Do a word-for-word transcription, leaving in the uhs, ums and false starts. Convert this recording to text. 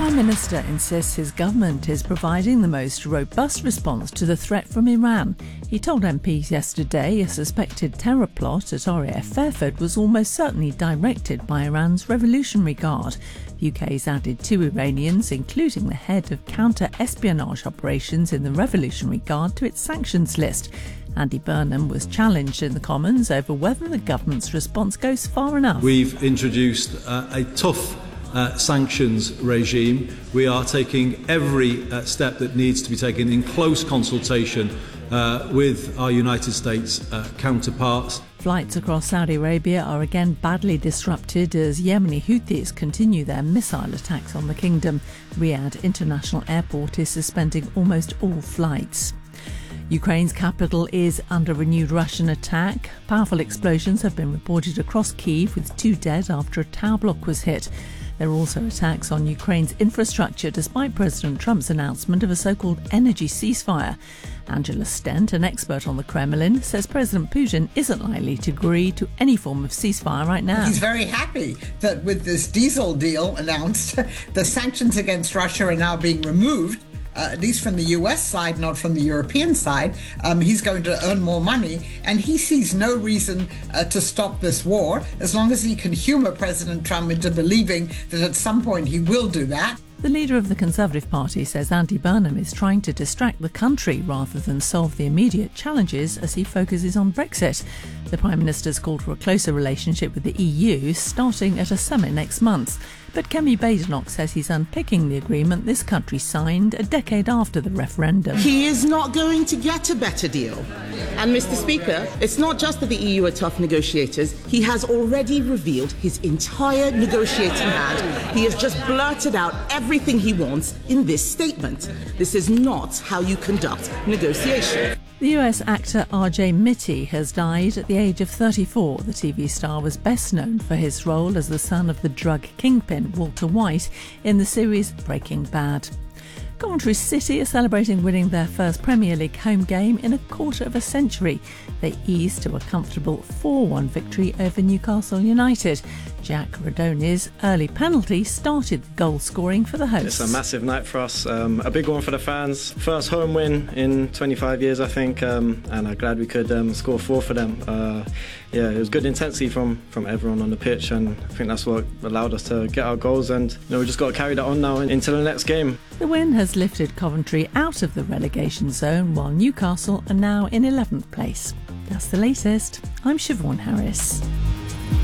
Prime Minister insists his government is providing the most robust response to the threat from Iran. He told M Ps yesterday a suspected terror plot at R A F Fairford was almost certainly directed by Iran's Revolutionary Guard. The U K's added two Iranians, including the head of counter-espionage operations in the Revolutionary Guard, to its sanctions list. Andy Burnham was challenged in the Commons over whether the government's response goes far enough. We've introduced uh, a tough Uh, sanctions regime. We are taking every uh, step that needs to be taken in close consultation uh, with our United States uh, counterparts. Flights across Saudi Arabia are again badly disrupted as Yemeni Houthis continue their missile attacks on the kingdom. Riyadh International Airport is suspending almost all flights. Ukraine's capital is under renewed Russian attack. Powerful explosions have been reported across Kyiv, with two dead after a tower block was hit. There are also attacks on Ukraine's infrastructure, despite President Trump's announcement of a so-called energy ceasefire. Angela Stent, an expert on the Kremlin, says President Putin isn't likely to agree to any form of ceasefire right now. He's very happy that with this diesel deal announced, the sanctions against Russia are now being removed. Uh, at least from the U S side, not from the European side. Um, he's going to earn more money, and he sees no reason uh, to stop this war as long as he can humour President Trump into believing that at some point he will do that. The leader of the Conservative Party says Andy Burnham is trying to distract the country rather than solve the immediate challenges as he focuses on Brexit. The Prime Minister's called for a closer relationship with the E U, starting at a summit next month. But Kemi Badenoch says he's unpicking the agreement this country signed a decade after the referendum. He is not going to get a better deal. And, Mister Speaker, it's not just that the E U are tough negotiators. He has already revealed his entire negotiating hand. He has just blurted out everything he wants in this statement. This is not how you conduct negotiation. The U S actor R J Mitte has died at the age of thirty-four. The T V star was best known for his role as the son of the drug kingpin Walter White in the series Breaking Bad. Coventry City are celebrating winning their first Premier League home game in a quarter of a century. They eased to a comfortable four one victory over Newcastle United. Jack Radoni's early penalty started the goal scoring for the hosts. It's a massive night for us, um, a big one for the fans. First home win in twenty-five years, I think, um, and I'm glad we could um, score four for them. Uh, yeah, it was good intensity from, from everyone on the pitch, and I think that's what allowed us to get our goals, and you know, we just got to carry that on now into the next game. The win has lifted Coventry out of the relegation zone, while Newcastle are now in eleventh place. That's the latest. I'm Siobhan Harris.